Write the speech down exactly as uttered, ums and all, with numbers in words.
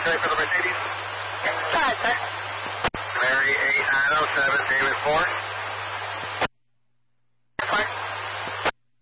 say for the Mercedes? Five, sir. Mary eight nine oh seven, David four.